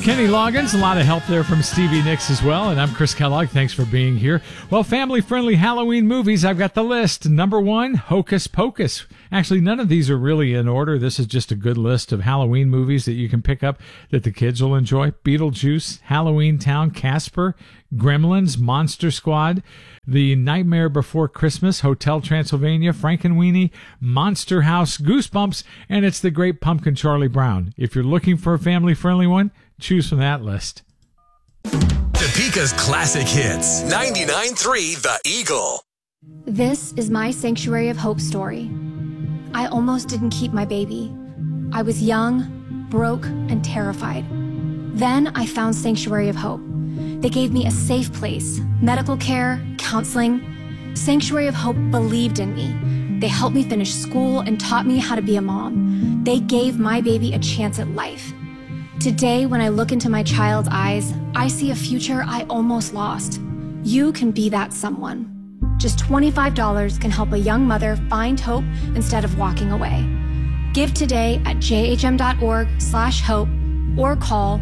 Kenny Loggins, a lot of help there from Stevie Nicks as well. And I'm Chris Kellogg. Thanks for being here. Well, family-friendly Halloween movies, I've got the list. Number 1, Hocus Pocus. Actually, none of these are really in order. This is just a good list of Halloween movies that you can pick up that the kids will enjoy. Beetlejuice, Halloween Town, Casper, Gremlins, Monster Squad, The Nightmare Before Christmas, Hotel Transylvania, Frankenweenie, Monster House, Goosebumps, and it's The Great Pumpkin, Charlie Brown. If you're looking for a family-friendly one, choose from that list. Topeka's classic hits. 99.3 The Eagle. This is my Sanctuary of Hope story. I almost didn't keep my baby. I was young, broke, and terrified. Then I found Sanctuary of Hope. They gave me a safe place, medical care, counseling. Sanctuary of Hope believed in me. They helped me finish school and taught me how to be a mom. They gave my baby a chance at life. Today, when I look into my child's eyes, I see a future I almost lost. You can be that someone. Just $25 can help a young mother find hope instead of walking away. Give today at jhm.org/hope or call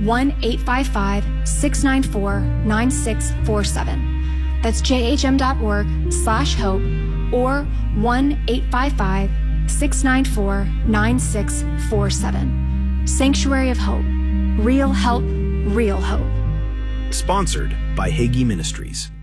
1-855-694-9647. That's jhm.org/hope or 1-855-694-9647. Sanctuary of Hope. Real help, real hope. Sponsored by Hagee Ministries.